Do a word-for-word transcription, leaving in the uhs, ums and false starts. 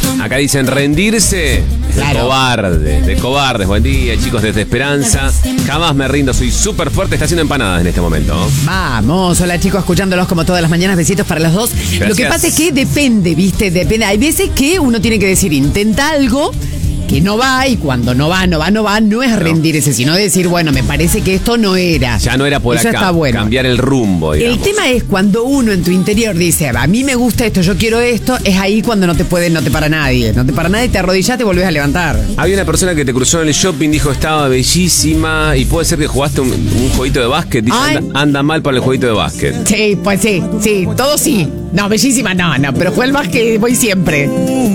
Acá dicen rendirse. Claro. De cobarde, de cobardes. Buen día, chicos, desde Esperanza. Jamás me rindo, soy súper fuerte. Está haciendo empanadas en este momento. Vamos, hola chicos, escuchándolos como todas las mañanas. Besitos para los dos. Gracias. Lo que pasa es que depende, ¿viste? Depende. Hay veces que uno tiene que decir, intenta algo que no va, y cuando no va, no va, no va, no es rendirse, sino decir, bueno, me parece que esto no era. Ya no era por Eso acá. está bueno. Cambiar el rumbo, digamos. El tema es cuando uno en tu interior dice, a mí me gusta esto, yo quiero esto, es ahí cuando no te puede, no te para nadie. No te para nadie, te arrodillás, te volvés a levantar. Había una persona que te cruzó en el shopping, dijo estaba bellísima, y puede ser que jugaste un, un jueguito de básquet. Dice, Ay. anda, anda mal para el jueguito de básquet. Sí, pues sí, sí, todo sí. No, bellísima, no, no, pero fue el más que voy siempre.